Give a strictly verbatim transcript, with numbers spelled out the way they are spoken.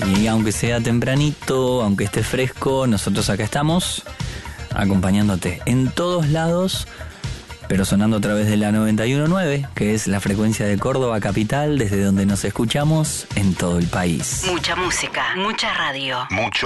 Y aunque sea tempranito, aunque esté fresco, nosotros acá estamos acompañándote en todos lados, pero sonando a través de la noventa y uno punto nueve, que es la frecuencia de Córdoba capital, desde donde nos escuchamos en todo el país. Mucha música, mucha radio. Mucho